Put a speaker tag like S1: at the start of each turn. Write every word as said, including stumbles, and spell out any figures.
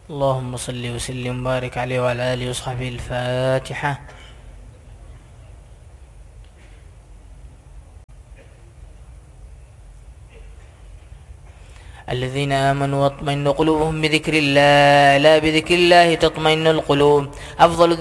S1: اللهم صل وسلم وبارك عليه وعلى آله وصحبه. الفاتحة. الذين آمنوا واطمئن قلوبهم بذكر الله، لا بذكر الله تطمئن القلوب. أفضل